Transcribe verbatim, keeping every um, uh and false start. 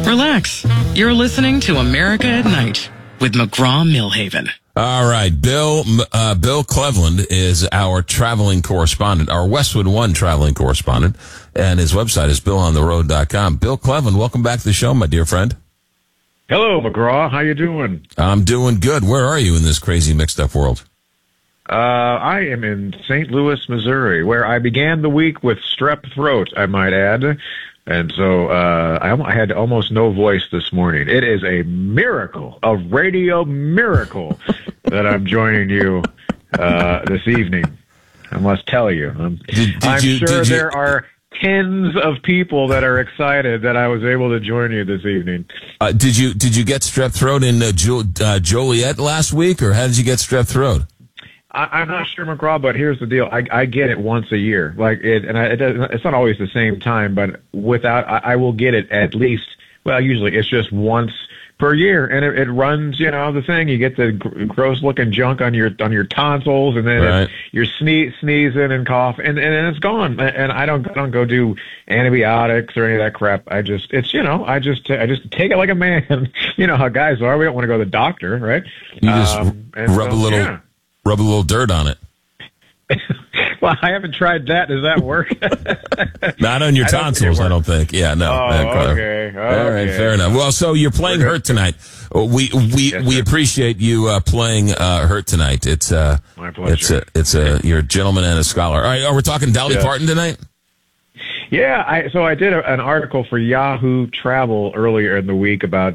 Relax. You're listening to America at Night with McGraw-Millhaven. All right, Bill uh, Bill Cleveland is our traveling correspondent, our Westwood One traveling correspondent, and his website is bill on the road dot com. Bill Cleveland, welcome back to the show, my dear friend. Hello, McGraw. How you doing? I'm doing good. Where are you in this crazy mixed-up world? Uh, I am in Saint Louis, Missouri, where I began the week with strep throat, I might add. And so uh, I, I had almost no voice this morning. It is a miracle, a radio miracle, that I'm joining you uh, this evening. I must tell you. I'm, did, did I'm you, sure did there you, are tens of people that are excited that I was able to join you this evening. Uh, did you did you get strep throat in uh, jo- uh, Joliet last week, or how did you get strep throat? I, I'm not sure, McGraw, but here's the deal. I, I get it once a year. Like it, and I, it doesn't, it's not always the same time, but without, I, I will get it at least, well, usually it's just once per year, and it, it runs, you know, the thing. You get the gr- gross looking junk on your, on your tonsils, and then Right. it, you're sneeze, sneezing and cough, and, and then it's gone. And I don't, I don't go do antibiotics or any of that crap. I just, it's, you know, I just, I just take it like a man. You know how guys are. We don't want to go to the doctor, right? You just Um, and rub so, a little yeah. rub a little dirt on it. Well, I haven't tried that. Does that work? Not on your I don't think it tonsils, I works. don't think. Yeah, no. Oh, Uh, okay. All right, Okay. fair enough. Well, so you're playing We're good. Hurt tonight. Uh, We we Yes, we sir. appreciate you uh, playing uh, Hurt tonight. It's uh, My pleasure. It's a it's a you're a gentleman and a scholar. All right, are we talking Dolly Yeah. Parton tonight? Yeah, I, so I did a, an article for Yahoo Travel earlier in the week about